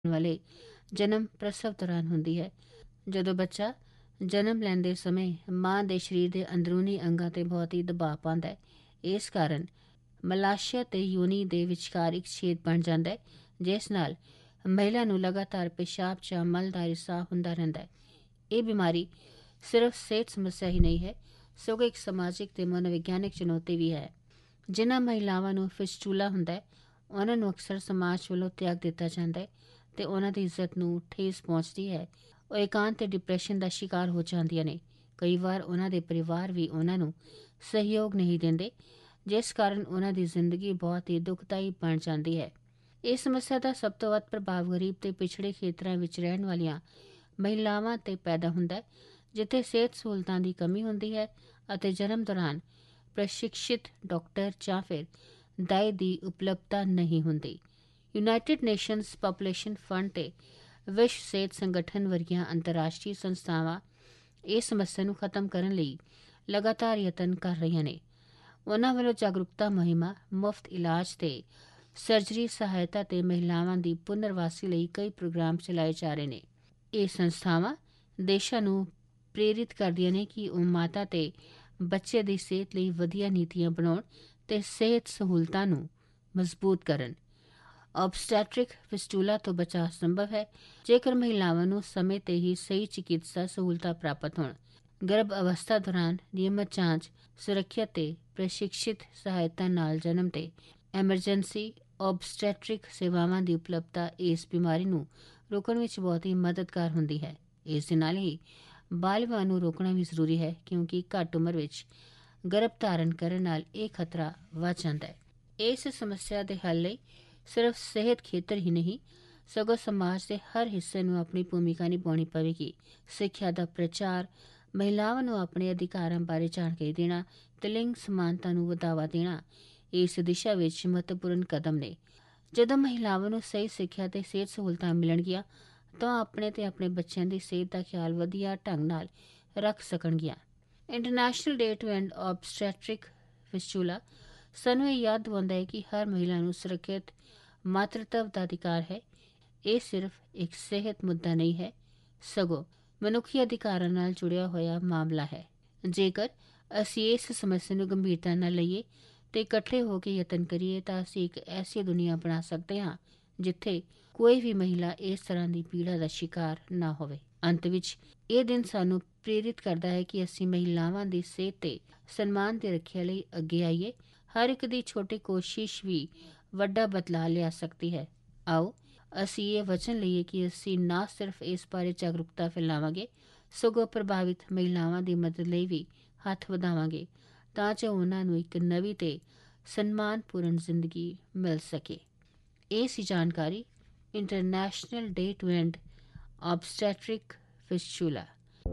ਵਾਲੇ ਜਨਮ ਪ੍ਰਸਵ ਦੌਰਾਨ ਹੁੰਦੀ ਹੈ। ਜਦੋਂ ਬੱਚਾ ਜਨਮ ਲੈਂਦੇ ਸਮੇਂ ਮਾਂ ਦੇ ਸਰੀਰ ਦੇ ਅੰਦਰੂਨੀ ਅੰਗਾਂ ਤੇ ਬਹੁਤ ਹੀ ਦਬਾਅ ਪਾਉਂਦਾ ਹੈ। ਇਸ ਕਾਰਨ ਮਲਾਸ਼ਯ ਤੇ ਯੋਨੀ ਦੇ ਵਿਚਕਾਰ ਇੱਕ ਛੇਦ ਬਣ ਜਾਂਦਾ ਹੈ, ਜਿਸ ਨਾਲ ਮਹਿਲਾ ਨੂੰ ਲਗਾਤਾਰ ਪਿਸ਼ਾਬ ਜਾਂ ਮਲ ਦਾ ਰਿਸਾਅ ਹੁੰਦਾ ਰਹਿੰਦਾ ਹੈ। ਇਹ ਬਿਮਾਰੀ ਸਿਰਫ ਸਿਹਤ ਸਮੱਸਿਆ ਹੀ ਨਹੀਂ ਹੈ, ਸਗੋਂ ਇੱਕ ਸਮਾਜਿਕ ਤੇ ਮਨੋਵਿਗਿਆਨਿਕ ਚੁਣੌਤੀ ਵੀ ਹੈ। ਜਿਨ੍ਹਾਂ ਮਹਿਲਾਵਾਂ ਨੂੰ ਫਿਸਚੂਲਾ ਹੁੰਦਾ ਹੈ, ਉਹਨਾਂ ਨੂੰ ਅਕਸਰ ਸਮਾਜ ਵੱਲੋਂ ਤਿਆਗ ਦਿੱਤਾ ਜਾਂਦਾ ਹੈ ਤੇ ਉਹਨਾਂ ਦੀ ਇੱਜ਼ਤ ਨੂੰ ਠੇਸ ਪਹੁੰਚਦੀ ਹੈ। ਉਹ ਇਕਾਂਤ ਤੇ ਡਿਪਰੈਸ਼ਨ ਦਾ ਸ਼ਿਕਾਰ ਹੋ ਜਾਂਦੀਆਂ ਨੇ। ਕਈ ਵਾਰ ਉਹਨਾਂ ਦੇ ਪਰਿਵਾਰ ਵੀ ਉਹਨਾਂ ਨੂੰ ਸਹਿਯੋਗ ਨਹੀਂ ਦਿੰਦੇ, ਜਿਸ ਕਾਰਨ ਉਹਨਾਂ ਦੀ ਜ਼ਿੰਦਗੀ ਬਹੁਤ ਹੀ ਦੁਖਦਾਈ ਬਣ ਜਾਂਦੀ ਹੈ। ਇਸ ਸਮੱਸਿਆ ਦਾ ਸਭ ਤੋਂ ਵੱਧ ਪ੍ਰਭਾਵ ਗਰੀਬ ਤੇ ਪਿਛੜੇ ਖੇਤਰਾਂ ਵਿੱਚ ਰਹਿਣ ਵਾਲੀਆਂ ਮਹਿਲਾਵਾਂ ਤੇ ਪੈਦਾ ਹੁੰਦਾ ਹੈ, ਜਿੱਥੇ ਸਿਹਤ ਸਹੂਲਤਾਂ ਦੀ ਕਮੀ ਹੁੰਦੀ ਹੈ ਅਤੇ ਜਨਮ ਦੌਰਾਨ ਪ੍ਰਸ਼ਿਕਸ਼ਿਤ ਡਾਕਟਰ ਜਾਂ ਫਿਰ ਦਾਈ ਦੀ ਉਪਲਬਧਤਾ ਨਹੀਂ ਹੁੰਦੀ। ਯੂਨਾਈਟਿਡ ਨੇਸ਼ਨਜ਼ ਪਾਪੂਲੇਸ਼ਨ ਫੰਡ ਤੇ ਵਿਸ਼ਵ ਸਿਹਤ ਸੰਗਠਨ ਵਰਗੀਆਂ ਅੰਤਰਰਾਸ਼ਟਰੀ ਸੰਸਥਾਵਾਂ ਇਸ ਸਮੱਸਿਆ ਨੂੰ ਖਤਮ ਕਰਨ ਲਈ ਲਗਾਤਾਰ ਯਤਨ ਕਰ ਰਹੀਆਂ ਨੇ। ਉਹਨਾਂ ਵੱਲੋਂ ਜਾਗਰੂਕਤਾ ਮੁਹਿੰਮਾਂ, ਮੁਫਤ ਇਲਾਜ ਤੇ ਸਰਜਰੀ ਸਹਾਇਤਾ ਤੇ ਮਹਿਲਾਵਾਂ ਦੀ ਪੁਨਰਵਾਸੀ ਲਈ ਕਈ ਪ੍ਰੋਗਰਾਮ ਚਲਾਏ ਜਾ ਰਹੇ ਨੇ। ਇਹ ਸੰਸਥਾਵਾਂ ਦੇਸ਼ਾਂ ਨੂੰ ਪ੍ਰੇਰਿਤ ਕਰਦੀਆਂ ਨੇ ਕਿ ਉਹ ਮਾਤਾ ਤੇ ਬੱਚੇ ਦੀ ਸਿਹਤ ਲਈ ਵਧੀਆ ਨੀਤੀਆਂ ਬਣਾਉਣ ਤੇ ਸਿਹਤ ਸਹੂਲਤਾਂ ਨੂੰ ਮਜ਼ਬੂਤ ਕਰਨ। ਆਬਸਟੈਟ੍ਰਿਕ ਫਿਸਟੂਲਾ ਤੋਂ ਬਚਾਅ ਸੰਭਵ ਹੈ ਜੇਕਰ ਮਹਿਲਾਵਾਂ ਨੂੰ ਸਮੇਂ ਤੇ ਹੀ ਸਹੀ ਚਿਕਿਤਸਾ ਸਹੂਲਤਾਂ ਪ੍ਰਾਪਤ ਹੋਣ। ਗਰਭ ਅਵਸਥਾ ਦੌਰਾਨ ਨਿਯਮਤ ਜਾਂਚ, ਸੁਰੱਖਿਅਤ ਤੇ ਪ੍ਰਸ਼ਿਕਸ਼ਿਤ ਸਹਾਇਤਾ ਨਾਲ ਜਨਮ ਤੇ ਐਮਰਜੈਂਸੀ ਆਬਸਟੈਟ੍ਰਿਕ ਸੇਵਾਵਾਂ ਦੀ ਉਪਲਬਧਤਾ ਇਸ ਬਿਮਾਰੀ ਨੂੰ ਰੋਕਣ ਵਿੱਚ ਬਹੁਤ ਹੀ ਮਦਦਗਾਰ ਹੁੰਦੀ ਹੈ। ਇਸ ਦੇ ਨਾਲ ਹੀ ਬਾਲ ਵਿਆਹ ਨੂੰ ਰੋਕਣਾ ਵੀ ਜ਼ਰੂਰੀ ਹੈ, ਕਿਉਂਕਿ ਘੱਟ ਉਮਰ ਵਿੱਚ ਗਰਭ ਧਾਰਨ ਕਰਨ ਨਾਲ ਇਹ ਖਤਰਾ ਵੱਧ ਜਾਂਦਾ ਹੈ। ਇਸ ਸਮੱਸਿਆ ਦੇ ਹੱਲ ਲਈ ਸਿਰਫ ਸਿਹਤ ਖੇਤਰ ਹੀ ਨਹੀਂ, ਸਗੋਂ ਸਮਾਜ ਦੇ ਹਰ ਹਿੱਸੇ ਨੂੰ ਆਪਣੀ ਭੂਮਿਕਾ ਨਿਭਾਉਣੀ ਪਵੇਗੀ। ਸਿੱਖਿਆ ਦਾ ਪ੍ਰਚਾਰ, ਮਹਿਲਾਵਾਂ ਨੂੰ ਆਪਣੇ ਅਧਿਕਾਰਾਂ ਬਾਰੇ ਜਾਣਕਾਰੀ ਦੇਣਾ ਤੇ ਲਿੰਗ ਸਮਾਨਤਾ ਨੂੰ ਵਧਾਵਾ ਦੇਣਾ ਇਸ ਦਿਸ਼ਾ ਵਿੱਚ ਮਹੱਤਵਪੂਰਨ ਕਦਮ ਨੇ। ਜਦੋਂ ਮਹਿਲਾਵਾਂ ਨੂੰ ਸਹੀ ਸਿੱਖਿਆ ਤੇ ਸਿਹਤ ਸਹੂਲਤਾਂ ਮਿਲਣਗੀਆਂ ਤਾਂ ਆਪਣੇ ਤੇ ਆਪਣੇ ਬੱਚਿਆਂ ਦੀ ਸਿਹਤ ਦਾ ਖਿਆਲ ਵਧੀਆ ਢੰਗ ਨਾਲ ਰੱਖ ਸਕਣਗੀਆਂ। ਇੰਟਰਨੈਸ਼ਨਲ ਡੇ ਟੂ ਐਂਡ ਆਬਸਟੈਟ੍ਰਿਕ ਫਿਸਚੂਲਾ ਸਾਨੂੰ ਇਹ ਯਾਦ ਦਿਵਾਉਂਦਾ ਹੈ ਕਿ ਹਰ ਮਹਿਲਾ ਨੂੰ ਸੁਰੱਖਿਅਤ ਮਾਤਰਤਵ ਦਾ ਅਧਿਕਾਰ ਹੈ। ਇਹ ਸਿਰਫ ਇੱਕ ਸਿਹਤ ਮੁੱਦਾ ਨਹੀਂ ਹੈ, ਸਗੋਂ ਮਨੁੱਖੀ ਅਧਿਕਾਰਾਂ ਨਾਲ ਜੁੜਿਆ ਹੋਇਆ ਮਾਮਲਾ ਹੈ। ਜੇਕਰ ਅਸੀਂ ਇਸ ਸਮੱਸਿਆ ਨੂੰ ਗੰਭੀਰਤਾ ਨਾਲ ਲਈਏ ਤੇ ਇਕੱਠੇ ਹੋ ਕੇ ਯਤਨ ਕਰੀਏ ਤਾਂ ਅਸੀਂ ਇੱਕ ਐਸੀ ਦੁਨੀਆ ਬਣਾ ਸਕਦੇ ਹਾਂ ਜਿੱਥੇ ਕੋਈ ਵੀ ਮਹਿਲਾ ਇਸ ਤਰ੍ਹਾਂ ਦੀ ਪੀੜਾ ਦਾ ਸ਼ਿਕਾਰ ਨਾ ਹੋਵੇ। ਅੰਤ ਵਿੱਚ ਇਹ ਦਿਨ ਸਾਨੂੰ ਪ੍ਰੇਰਿਤ ਕਰਦਾ ਹੈ ਕਿ ਅਸੀਂ ਮਹਿਲਾਵਾਂ ਦੀ ਸਿਹਤ ਤੇ ਸਨਮਾਨ ਦੀ ਰੱਖਿਆ ਲਈ ਅੱਗੇ ਆਈਏ। ਹਰ ਇੱਕ ਦੀ ਛੋਟੀ ਕੋਸ਼ਿਸ਼ ਵੀ ਵੱਡਾ ਬਦਲਾਅ ਲਿਆ ਸਕਦੀ ਹੈ। ਆਓ ਅਸੀਂ ਇਹ ਵਚਨ ਲਈਏ ਕਿ ਅਸੀਂ ਨਾ ਸਿਰਫ ਇਸ ਬਾਰੇ ਜਾਗਰੂਕਤਾ ਫੈਲਾਵਾਂਗੇ, ਸਗੋਂ ਪ੍ਰਭਾਵਿਤ ਮਹਿਲਾਵਾਂ ਦੀ ਮਦਦ ਲਈ ਵੀ ਹੱਥ ਵਧਾਵਾਂਗੇ ਤਾਂ ਜੋ ਉਹਨਾਂ ਨੂੰ ਇੱਕ ਨਵੀਂ ਤੇ ਸਨਮਾਨਪੂਰਨ ਜ਼ਿੰਦਗੀ ਮਿਲ ਸਕੇ। ਇਹ ਸੀ ਜਾਣਕਾਰੀ ਇੰਟਰਨੈਸ਼ਨਲ ਡੇ ਟੂ ਐਂਡ ਆਬਸਟੈਟ੍ਰਿਕ ਫਿਸਚੂਲਾ।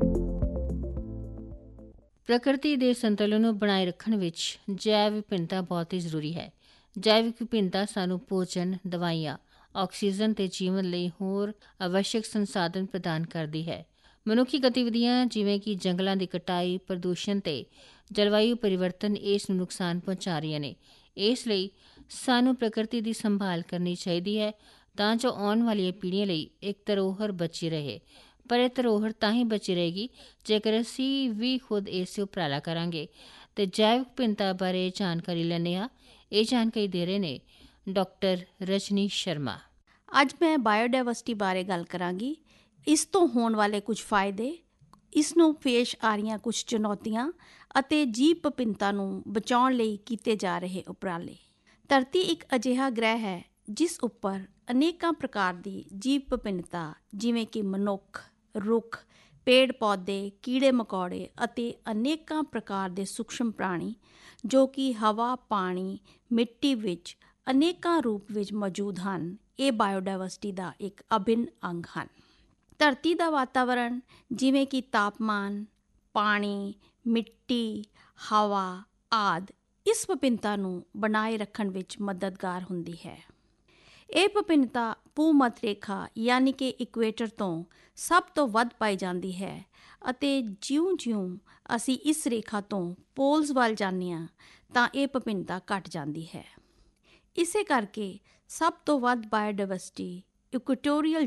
ਪ੍ਰਕਿਰਤੀ ਦੇ ਸੰਤੁਲਨ ਨੂੰ ਬਣਾਏ ਰੱਖਣ ਵਿੱਚ ਜੈਵ ਵਿਭਿੰਨਤਾ ਬਹੁਤ ਹੀ ਜ਼ਰੂਰੀ ਹੈ। ਜੈਵਿਕ ਵਿਭਿੰਨਤਾ ਸਾਨੂੰ ਭੋਜਨ, ਦਵਾਈਆਂ, ਆਕਸੀਜਨ ਤੇ ਜੀਵਨ ਲਈ ਹੋਰ ਆਵਸ਼ਕ ਸੰਸਾਧਨ ਪ੍ਰਦਾਨ ਕਰਦੀ ਹੈ। ਮਨੁੱਖੀ ਗਤੀਵਿਧੀਆਂ ਜਿਵੇਂ ਕਿ ਜੰਗਲਾਂ ਦੀ ਕਟਾਈ, ਪ੍ਰਦੂਸ਼ਣ ਤੇ ਜਲਵਾਯੂ ਪਰਿਵਰਤਨ ਇਸ ਨੂੰ ਨੁਕਸਾਨ ਪਹੁੰਚਾ ਰਹੀਆਂ ਨੇ। ਇਸ ਲਈ ਸਾਨੂੰ ਪ੍ਰਕਿਰਤੀ ਦੀ ਸੰਭਾਲ ਕਰਨੀ ਚਾਹੀਦੀ ਹੈ ਤਾਂ ਜੋ ਆਉਣ ਵਾਲੀਆਂ ਪੀੜ੍ਹੀਆਂ ਲਈ ਇੱਕ ਧਰੋਹਰ ਬਚੀ ਰਹੇ। ਪਰ ਇਹ ਧਰੋਹਰ ਤਾਂ ਹੀ ਬਚੀ ਰਹੇਗੀ ਜੇਕਰ ਅਸੀਂ ਵੀ ਖੁਦ ਇਸ ਉਪਰਾਲਾ ਕਰਾਂਗੇ। ਤੇ ਜੈਵਿਕ ਵਿਭਿੰਨਤਾ ਬਾਰੇ ਜਾਣਕਾਰੀ ਲੈਂਦੇ ਹਾਂ। ਇਹ ਜਾਣਕਾਰੀ ਦੇ ਰਹੇ ਨੇ ਡਾਕਟਰ ਰਜਨੀ ਸ਼ਰਮਾ। ਅੱਜ ਮੈਂ ਬਾਇਓਡਾਇਵਰਸਿਟੀ ਬਾਰੇ ਗੱਲ ਕਰਾਂਗੀ। ਇਸ ਤੋਂ ਹੋਣ ਵਾਲੇ ਕੁਝ ਫਾਇਦੇ, ਇਸ ਨੂੰ ਪੇਸ਼ ਆ ਰਹੀਆਂ ਕੁਝ ਚੁਣੌਤੀਆਂ ਅਤੇ ਜੀਵ ਵਿਭਿੰਨਤਾ ਨੂੰ ਬਚਾਉਣ ਲਈ ਕੀਤੇ ਜਾ ਰਹੇ ਉਪਰਾਲੇ। ਧਰਤੀ ਇੱਕ ਅਜਿਹਾ ਗ੍ਰਹਿ ਹੈ ਜਿਸ ਉੱਪਰ ਅਨੇਕਾਂ ਪ੍ਰਕਾਰ ਦੀ ਜੀਵ ਵਿਭਿੰਨਤਾ ਜਿਵੇਂ ਕਿ ਮਨੁੱਖ, ਰੁੱਖ, ਪੇੜ ਪੌਦੇ, ਕੀੜੇ ਮਕੌੜੇ ਅਤੇ ਅਨੇਕਾਂ ਪ੍ਰਕਾਰ ਦੇ ਸੂਖਸ਼ਮ ਪ੍ਰਾਣੀ ਜੋ ਕਿ ਹਵਾ, ਪਾਣੀ, ਮਿੱਟੀ ਵਿੱਚ ਅਨੇਕਾਂ ਰੂਪ ਵਿੱਚ ਮੌਜੂਦ ਹਨ, ਇਹ ਬਾਇਓਡਾਇਵਰਸਿਟੀ ਦਾ ਇੱਕ ਅਭਿੰਨ ਅੰਗ ਹਨ। ਧਰਤੀ ਦਾ ਵਾਤਾਵਰਣ ਜਿਵੇਂ ਕਿ ਤਾਪਮਾਨ, ਪਾਣੀ, ਮਿੱਟੀ, ਹਵਾ ਆਦਿ ਇਸ ਵਿਭਿੰਨਤਾ ਨੂੰ ਬਣਾਏ ਰੱਖਣ ਵਿੱਚ ਮਦਦਗਾਰ ਹੁੰਦੀ ਹੈ। ਇਹ ਵਿਭਿੰਨਤਾ ਭੂ-ਮੱਧ ਰੇਖਾ ਯਾਨੀ ਕਿ ਇਕੁਏਟਰ ਤੋਂ ਸਭ ਤੋਂ ਵੱਧ ਪਾਈ ਜਾਂਦੀ ਹੈ ਅਤੇ ਜਿਉਂ-ਜਿਉਂ ਅਸੀਂ ਇਸ ਰੇਖਾ ਤੋਂ ਪੋਲਸ ਵੱਲ ਜਾਂਦੇ ਹਾਂ ਤਾਂ ਇਹ ਵਿਭਿੰਨਤਾ ਘਟ ਜਾਂਦੀ ਹੈ। ਇਸੇ ਕਰਕੇ ਸਭ ਤੋਂ ਵੱਧ ਬਾਇਓਡਾਇਵਰਸਿਟੀ ਇਕੁਟੋਰੀਅਲ